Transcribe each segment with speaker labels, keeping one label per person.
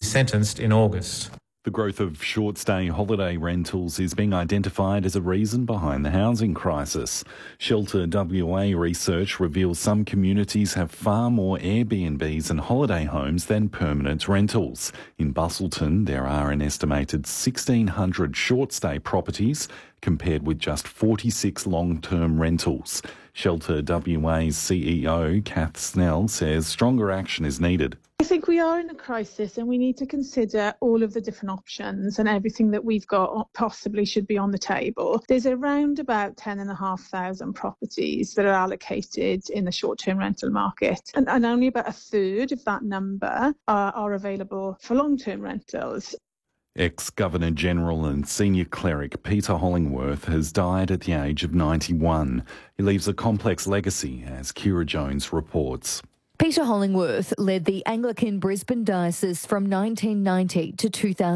Speaker 1: sentenced in August.
Speaker 2: The growth of short-stay holiday rentals is being identified as a reason behind the housing crisis. Shelter WA research reveals some communities have far more Airbnbs and holiday homes than permanent rentals. In Busselton, there are an estimated 1,600 short-stay properties compared with just 46 long-term rentals. Shelter WA's CEO, Kath Snell, says stronger action is needed.
Speaker 3: I think we are in a crisis and we need to consider all of the different options, and everything that we've got possibly should be on the table. There's around about 10,500 properties that are allocated in the short-term rental market, and only about a third of that number are available for long-term rentals.
Speaker 2: Ex-Governor-General and Senior Cleric Peter Hollingworth has died at the age of 91. He leaves a complex legacy, as Kira Jones reports.
Speaker 4: Peter Hollingworth led the Anglican Brisbane Diocese from 1990 to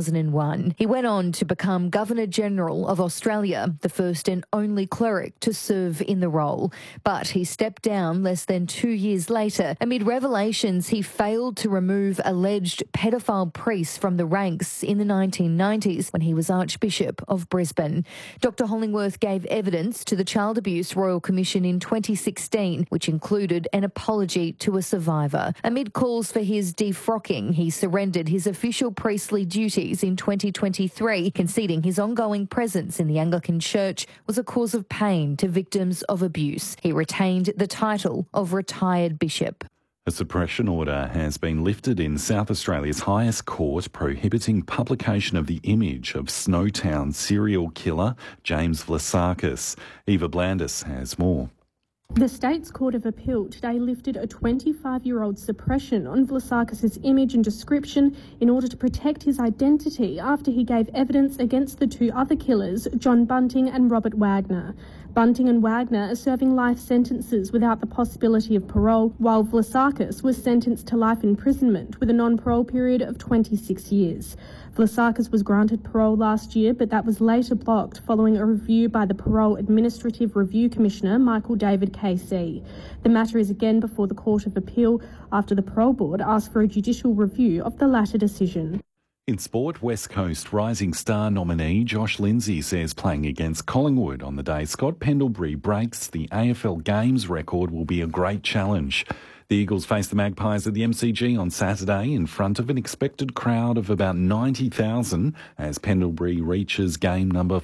Speaker 4: 2001. He went on to become Governor-General of Australia, the first and only cleric to serve in the role. But he stepped down less than 2 years later amid revelations he failed to remove alleged pedophile priests from the ranks in the 1990s when he was Archbishop of Brisbane. Dr Hollingworth gave evidence to the Child Abuse Royal Commission in 2016, which included an apology to a survivor. Amid calls for his defrocking, he surrendered his official priestly duties in 2023, conceding his ongoing presence in the Anglican Church was a cause of pain to victims of abuse. He retained the title of retired bishop.
Speaker 2: A suppression order has been lifted in South Australia's highest court, prohibiting publication of the image of Snowtown serial killer James Vlasakis. Eva Blandis has more.
Speaker 5: The State's Court of Appeal today lifted a 25-year-old suppression on Vlasakis' image and description in order to protect his identity after he gave evidence against the two other killers, John Bunting and Robert Wagner. Bunting and Wagner are serving life sentences without the possibility of parole, while Vlasakis was sentenced to life imprisonment with a non-parole period of 26 years. Vlasakis was granted parole last year, but that was later blocked following a review by the Parole Administrative Review Commissioner, Michael David KC. The matter is again before the Court of Appeal after the Parole Board asked for a judicial review of the latter decision.
Speaker 2: In sport, West Coast Rising Star nominee Josh Lindsay says playing against Collingwood on the day Scott Pendlebury breaks the AFL Games record will be a great challenge. The Eagles face the Magpies at the MCG on Saturday in front of an expected crowd of about 90,000 as Pendlebury reaches game number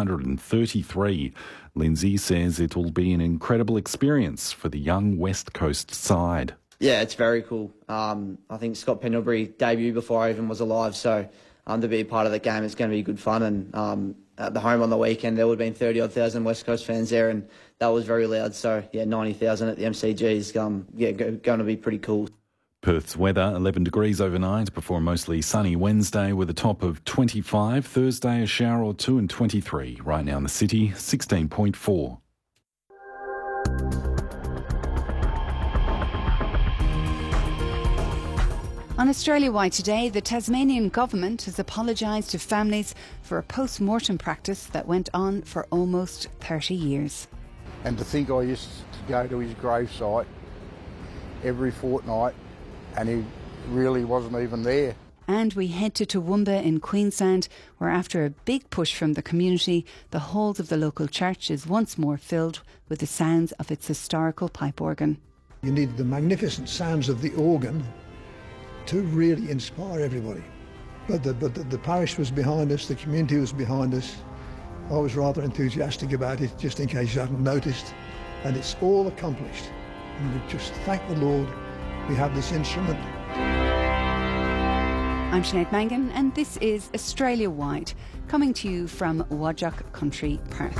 Speaker 2: 433. Lindsay says it will be an incredible experience for the young West Coast side.
Speaker 6: Yeah, it's very cool. I think Scott Pendlebury debuted before I even was alive, so to be a part of the game, it's going to be good fun. And at the home on the weekend, there would have been 30-odd thousand West Coast fans there, and that was very loud. So, 90,000 at the MCG is going to be pretty cool.
Speaker 2: Perth's weather, 11 degrees overnight before a mostly sunny Wednesday with a top of 25. Thursday, a shower or two and 23. Right now in the city, 16.4.
Speaker 7: On Australia-wide today, the Tasmanian government has apologised to families for a post-mortem practice that went on for almost 30 years.
Speaker 8: And to think I used to go to his gravesite every fortnight and he really wasn't even there.
Speaker 7: And we head to Toowoomba in Queensland, where after a big push from the community, the halls of the local church is once more filled with the sounds of its historical pipe organ.
Speaker 9: You need the magnificent sounds of the organ to really inspire everybody. But the parish was behind us, the community was behind us. I was rather enthusiastic about it, just in case you hadn't noticed. And it's all accomplished. And we just thank the Lord we have this instrument.
Speaker 7: I'm Sinead Mangan, and this is Australia Wide, coming to you from Whadjuk Country, Perth.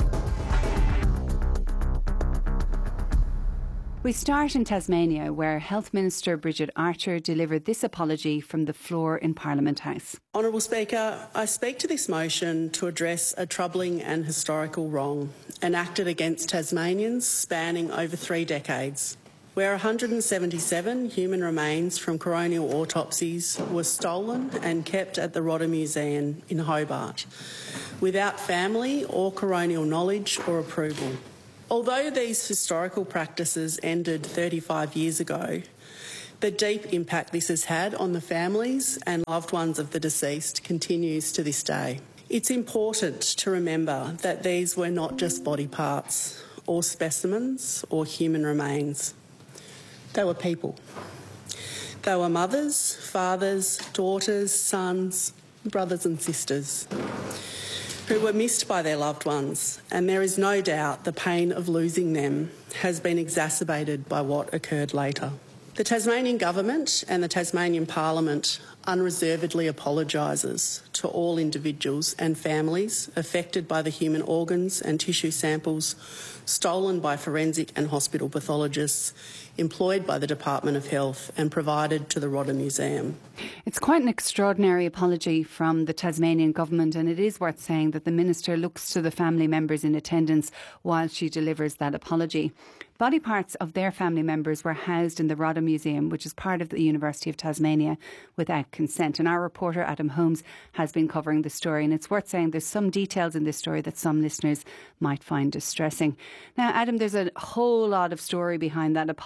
Speaker 7: We start in Tasmania, where Health Minister Bridget Archer delivered this apology from the floor in Parliament House.
Speaker 10: Honourable Speaker, I speak to this motion to address a troubling and historical wrong enacted against Tasmanians spanning over 3 decades, where 177 human remains from coronial autopsies were stolen and kept at the Rodder Museum in Hobart, without family or coronial knowledge or approval. Although these historical practices ended 35 years ago, The deep impact this has had on the families and loved ones of the deceased continues to this day. It's important to remember that these were not just body parts or specimens or human remains. They were people. They were mothers, fathers, daughters, sons, brothers and sisters who were missed by their loved ones, and there is no doubt the pain of losing them has been exacerbated by what occurred later. The Tasmanian Government and the Tasmanian Parliament unreservedly apologises to all individuals and families affected by the human organs and tissue samples stolen by forensic and hospital pathologists employed by the Department of Health and provided to the Rodda Museum.
Speaker 7: It's quite an extraordinary apology from the Tasmanian Government, and it is worth saying that the Minister looks to the family members in attendance while she delivers that apology. Body parts of their family members were housed in the Rodda Museum, which is part of the University of Tasmania, without consent. And our reporter Adam Holmes has been covering the story, and it's worth saying there's some details in this story that some listeners might find distressing. Now, Adam, there's a whole lot of story behind that apology.